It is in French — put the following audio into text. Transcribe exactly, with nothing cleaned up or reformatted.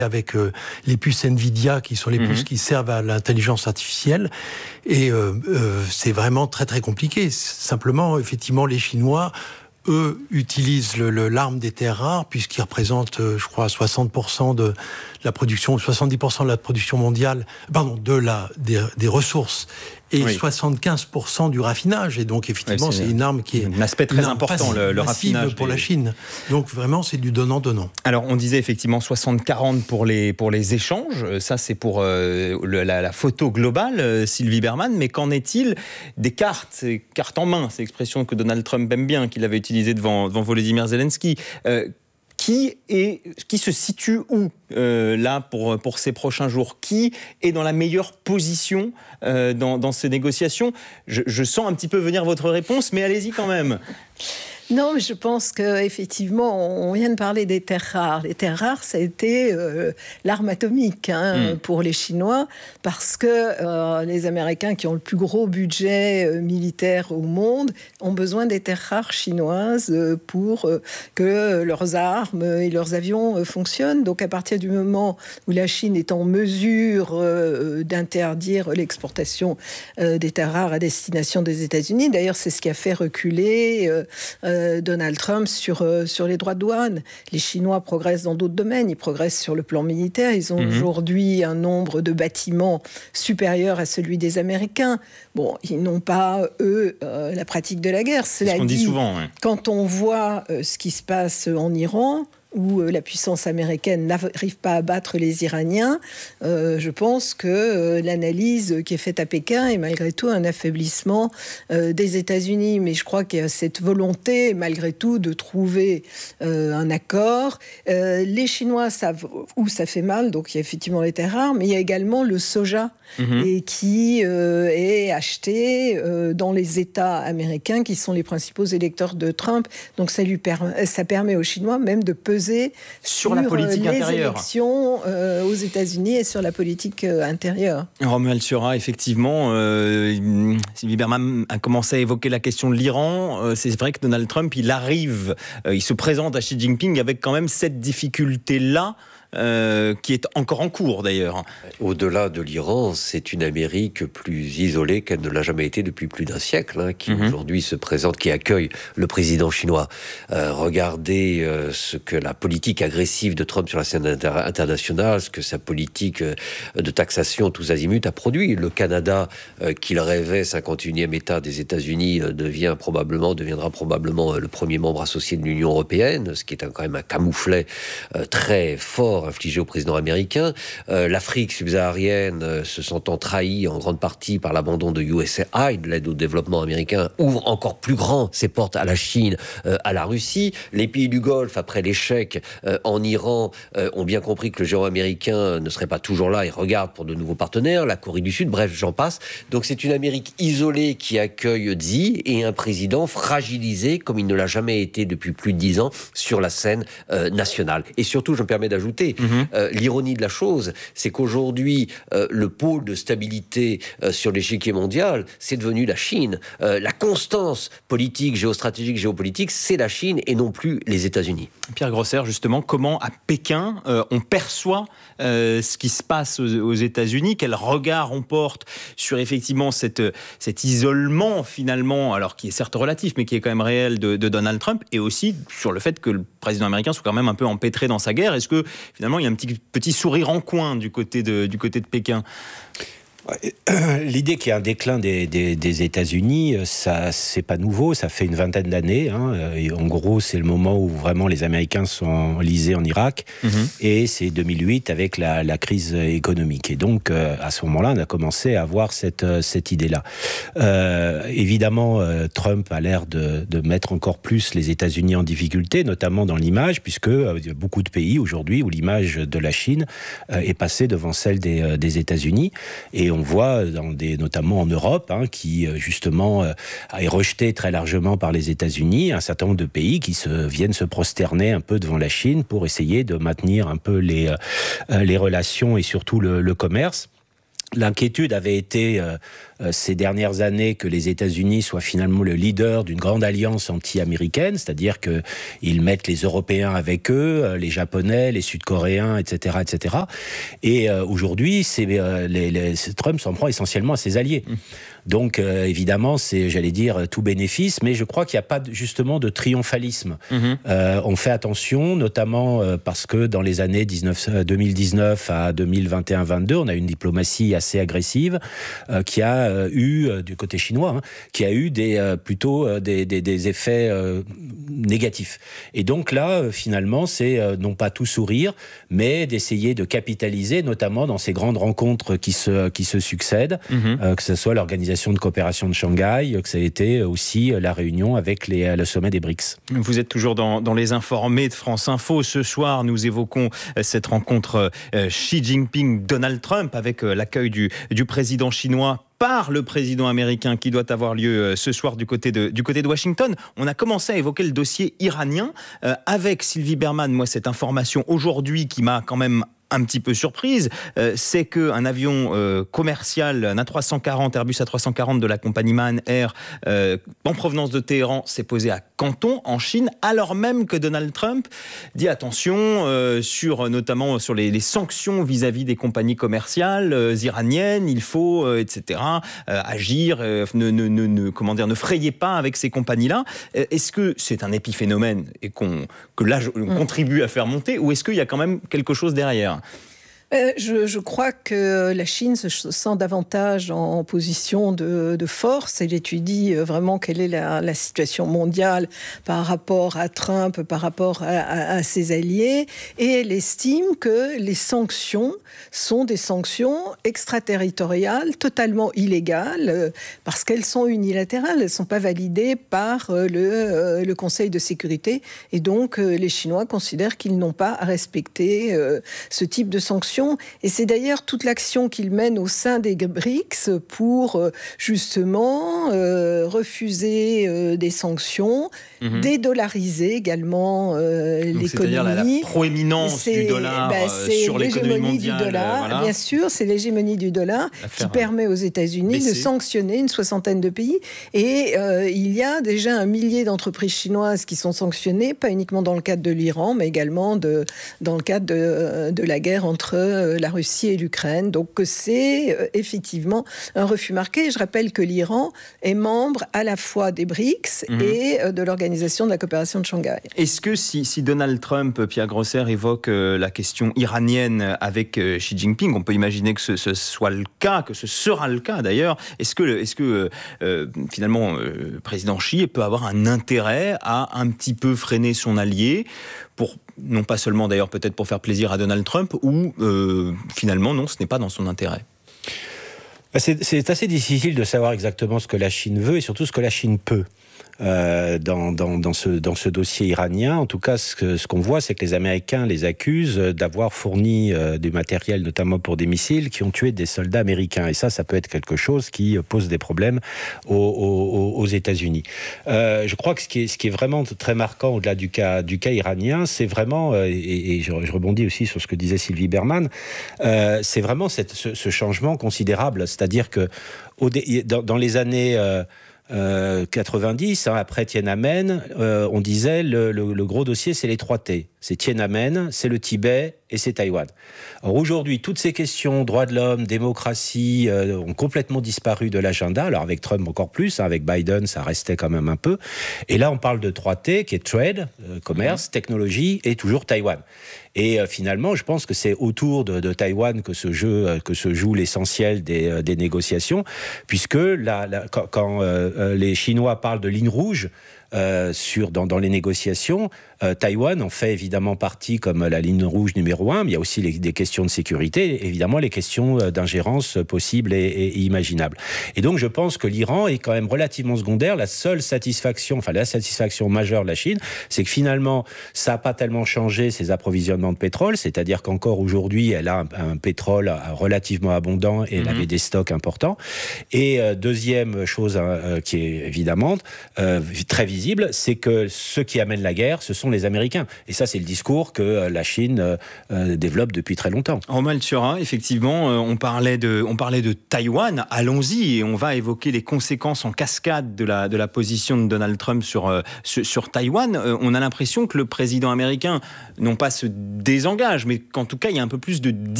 avec euh, les puces Nvidia, qui sont les mmh. puces qui servent à l'intelligence artificielle. Et euh, euh, c'est vraiment très très compliqué. Simplement, effectivement, les Chinois, eux, utilisent le, le, l'arme des terres rares, puisqu'ils représentent, euh, je crois, soixante pour cent de la production, soixante-dix pour cent de la production mondiale, pardon, de la, des, des ressources, et oui. soixante-quinze pour cent du raffinage. Et donc, effectivement, ouais, c'est, c'est une arme qui est un aspect très important, le, le raffinage pour des... la Chine. Donc, vraiment, c'est du donnant-donnant. Alors, on disait effectivement soixante quarante pour les, pour les échanges. Ça, c'est pour euh, le, la, la photo globale, euh, Sylvie Bermann. Mais qu'en est-il des cartes, cartes en main, c'est l'expression que Donald Trump aime bien, qu'il avait utilisée devant, devant Volodymyr Zelensky. Euh, Qui, est, qui se situe où, euh, là, pour, pour ces prochains jours ? Qui est dans la meilleure position euh, dans, dans ces négociations ? je, je sens un petit peu venir votre réponse, mais allez-y quand même. Non, mais je pense qu'effectivement, on vient de parler des terres rares. Les terres rares, ça a été euh, l'arme atomique hein, mmh. pour les Chinois, parce que euh, les Américains, qui ont le plus gros budget euh, militaire au monde, ont besoin des terres rares chinoises euh, pour euh, que leurs armes et leurs avions euh, fonctionnent. Donc, à partir du moment où la Chine est en mesure euh, d'interdire l'exportation euh, des terres rares à destination des États-Unis, d'ailleurs, c'est ce qui a fait reculer euh, euh, Donald Trump sur, euh, sur les droits de douane. Les Chinois progressent dans d'autres domaines. Ils progressent sur le plan militaire. Ils ont mmh. aujourd'hui un nombre de bâtiments supérieur à celui des Américains. Bon, ils n'ont pas, eux, euh, la pratique de la guerre. Cela dit, on dit souvent, ouais. Quand on voit euh, ce qui se passe en Iran, où euh, la puissance américaine n'arrive pas à battre les Iraniens, euh, je pense que euh, l'analyse qui est faite à Pékin est malgré tout un affaiblissement euh, des États-Unis. Mais je crois qu'il y a cette volonté, malgré tout, de trouver euh, un accord. Euh, les Chinois savent où ça fait mal, donc il y a effectivement les terres rares, mais il y a également le soja, mmh. et qui euh, est acheté euh, dans les États américains, qui sont les principaux électeurs de Trump. Donc ça, lui per- ça permet aux Chinois même de peser sur, sur la politique les intérieure. élections euh, aux États-Unis et sur la politique euh, intérieure. Romuald Siora, effectivement, euh, Sylvie Bermann a commencé à évoquer la question de l'Iran. Euh, c'est vrai que Donald Trump, il arrive, euh, il se présente à Xi Jinping avec quand même cette difficulté-là. Euh, qui est encore en cours d'ailleurs. Au-delà de l'Iran, c'est une Amérique plus isolée qu'elle ne l'a jamais été depuis plus d'un siècle, hein, qui mmh. aujourd'hui se présente, qui accueille le président chinois. Euh, regardez euh, ce que la politique agressive de Trump sur la scène inter- internationale, ce que sa politique euh, de taxation tous azimuts a produit. Le Canada, euh, qu'il rêvait cinquante-et-unième État des États-Unis, euh, devient probablement, deviendra probablement euh, le premier membre associé de l'Union européenne, ce qui est un, quand même un camouflet euh, très fort infligé au président américain. Euh, L'Afrique subsaharienne, euh, se sentant trahie en grande partie par l'abandon de U S A I D, l'aide au développement américain, ouvre encore plus grand ses portes à la Chine, euh, à la Russie. Les pays du Golfe, après l'échec euh, en Iran, euh, ont bien compris que le géant américain ne serait pas toujours là et regardent pour de nouveaux partenaires, la Corée du Sud, bref, j'en passe. Donc c'est une Amérique isolée qui accueille Xi et un président fragilisé comme il ne l'a jamais été depuis plus de dix ans sur la scène euh, nationale. Et surtout, je me permets d'ajouter, Mmh. Euh, l'ironie de la chose, c'est qu'aujourd'hui, euh, le pôle de stabilité euh, sur l'échiquier mondial, c'est devenu la Chine. Euh, la constance politique, géostratégique, géopolitique, c'est la Chine et non plus les États-Unis. Pierre Grosser, justement, comment à Pékin, euh, on perçoit euh, ce qui se passe aux, aux États-Unis ? Quel regard on porte sur effectivement cette, cet isolement, finalement, alors qui est certes relatif, mais qui est quand même réel de, de Donald Trump, et aussi sur le fait que le président américain soit quand même un peu empêtré dans sa guerre. Est-ce que finalement, il y a un petit, petit sourire en coin du côté de, du côté de Pékin ? L'idée qu'il y a un déclin des, des, des États-Unis, ça, c'est pas nouveau, ça fait une vingtaine d'années. Hein, et en gros, c'est le moment où vraiment les Américains sont enlisés en Irak, mmh. et c'est deux mille huit avec la, la crise économique. Et donc, euh, à ce moment-là, on a commencé à avoir cette, cette idée-là. Euh, évidemment, euh, Trump a l'air de, de mettre encore plus les États-Unis en difficulté, notamment dans l'image, puisque euh, il y a beaucoup de pays aujourd'hui où l'image de la Chine euh, est passée devant celle des, euh, des États-Unis. Et on voit, dans des, notamment en Europe, hein, qui justement euh, est rejeté très largement par les États-Unis, un certain nombre de pays qui se, viennent se prosterner un peu devant la Chine pour essayer de maintenir un peu les, euh, les relations et surtout le, le commerce. L'inquiétude avait été euh, euh, ces dernières années que les États-Unis soient finalement le leader d'une grande alliance anti-américaine, c'est-à-dire qu'ils mettent les Européens avec eux, euh, les Japonais, les Sud-Coréens, et cetera, et cetera. Et euh, aujourd'hui, c'est, euh, les, les, Trump s'en prend essentiellement à ses alliés. Mmh. Donc, euh, évidemment, c'est, j'allais dire, tout bénéfice, mais je crois qu'il n'y a pas de, justement de triomphalisme. Mmh. Euh, on fait attention, notamment euh, parce que dans les années deux mille dix-neuf à deux mille vingt et un vingt-deux, on a une diplomatie assez agressive euh, qui a euh, eu, euh, du côté chinois, hein, qui a eu des, euh, plutôt euh, des, des, des effets euh, négatifs. Et donc là, euh, finalement, c'est euh, non pas tout sourire, mais d'essayer de capitaliser, notamment dans ces grandes rencontres qui se, qui se succèdent, mmh. euh, que ce soit l'organisation de coopération de Shanghai, que ça a été aussi la réunion avec les, le sommet des BRICS. Vous êtes toujours dans, dans les informés de France Info. Ce soir, nous évoquons cette rencontre euh, Xi Jinping-Donald Trump avec euh, l'accueil du, du président chinois par le président américain qui doit avoir lieu ce soir du côté de, du côté de Washington. On a commencé à évoquer le dossier iranien euh, avec Sylvie Bermann. Moi, cette information aujourd'hui qui m'a quand même un petit peu surprise, euh, c'est qu'un avion euh, commercial, un A trois cent quarante, Airbus A trois cent quarante de la compagnie Man Air, euh, en provenance de Téhéran, s'est posé à Canton, en Chine, alors même que Donald Trump dit attention, euh, sur, notamment sur les, les sanctions vis-à-vis des compagnies commerciales euh, iraniennes, il faut, euh, et cetera, euh, agir, euh, ne, ne, ne, ne, comment dire, ne frayez pas avec ces compagnies-là. Euh, est-ce que c'est un épiphénomène et qu'on, que là, on mmh. contribue à faire monter, ou est-ce qu'il y a quand même quelque chose derrière ? Euh, je, je crois que la Chine se sent davantage en position de, de force. Elle étudie vraiment quelle est la, la situation mondiale par rapport à Trump, par rapport à, à, à ses alliés, et elle estime que les sanctions sont des sanctions extraterritoriales, totalement illégales, parce qu'elles sont unilatérales, elles ne sont pas validées par le, le Conseil de sécurité, et donc les Chinois considèrent qu'ils n'ont pas à respecter ce type de sanctions. Et c'est d'ailleurs toute l'action qu'ils mènent au sein des BRICS pour euh, justement euh, refuser euh, des sanctions, mmh. dédollariser également euh, l'économie. C'est-à-dire la, la proéminence c'est, du dollar bah, sur l'économie mondiale. Du dollar, voilà. Bien sûr, c'est l'hégémonie du dollar qui permet aux États-Unis baisser. de sanctionner une soixantaine de pays. Et euh, il y a déjà un millier d'entreprises chinoises qui sont sanctionnées, pas uniquement dans le cadre de l'Iran, mais également de, dans le cadre de, de la guerre entre la Russie et l'Ukraine. Donc c'est euh, effectivement un refus marqué. Je rappelle que l'Iran est membre à la fois des BRICS mmh. et euh, de l'Organisation de la coopération de Shanghai. Est-ce que si, si Donald Trump, Pierre Grosser, évoque euh, la question iranienne avec euh, Xi Jinping, on peut imaginer que ce, ce soit le cas, que ce sera le cas d'ailleurs. Est-ce que, est-ce que euh, finalement, euh, le président Xi peut avoir un intérêt à un petit peu freiner son allié pour, non pas seulement d'ailleurs peut-être pour faire plaisir à Donald Trump, ou euh, finalement non, ce n'est pas dans son intérêt? C'est, c'est assez difficile de savoir exactement ce que la Chine veut et surtout ce que la Chine peut. Euh, dans, dans, dans, ce, dans ce dossier iranien. En tout cas, ce, que, ce qu'on voit, c'est que les Américains les accusent d'avoir fourni euh, du matériel, notamment pour des missiles, qui ont tué des soldats américains. Et ça, ça peut être quelque chose qui pose des problèmes aux, aux, aux États-Unis. Euh, je crois que ce qui, est, ce qui est vraiment très marquant au-delà du cas, du cas iranien, c'est vraiment, euh, et, et je, je rebondis aussi sur ce que disait Sylvie Bermann, euh, c'est vraiment cette, ce, ce changement considérable. C'est-à-dire que au, dans, dans les années... Euh, Euh, quatre-vingt-dix, hein, après Tiananmen, euh, on disait le, le, le gros dossier, c'est les trois T. C'est Tiananmen, c'est le Tibet et c'est Taïwan. Alors aujourd'hui, toutes ces questions, droits de l'homme, démocratie, euh, ont complètement disparu de l'agenda. Alors avec Trump encore plus, hein, avec Biden, ça restait quand même un peu. Et là, on parle de trois T, qui est trade, euh, commerce, mmh. technologie et toujours Taïwan. Et euh, finalement, je pense que c'est autour de, de Taïwan que se, jeu, euh, que se joue l'essentiel des, euh, des négociations, puisque la, la, quand, quand euh, les Chinois parlent de ligne rouge, Euh, sur, dans, dans les négociations, euh, Taïwan en fait évidemment partie comme la ligne rouge numéro un, mais il y a aussi les, des questions de sécurité, évidemment les questions d'ingérence possibles et, et, et imaginables. Et donc je pense que l'Iran est quand même relativement secondaire. La seule satisfaction, enfin la satisfaction majeure de la Chine, c'est que finalement ça n'a pas tellement changé ses approvisionnements de pétrole, c'est-à-dire qu'encore aujourd'hui elle a un, un pétrole relativement abondant et elle mmh. avait des stocks importants. Et euh, deuxième chose euh, qui est évidemment euh, très visible, visible, c'est que ceux qui amènent la guerre, ce sont les Américains. Et ça, c'est le discours que la Chine euh, développe depuis très longtemps. Romain Alturas, effectivement, euh, on, parlait de, on parlait de Taïwan. Allons-y, et on va évoquer les conséquences en cascade de la, de la position de Donald Trump sur, euh, sur, sur Taïwan. Euh, on a l'impression que le président américain, non pas se désengage, mais qu'en tout cas, il y a un peu plus de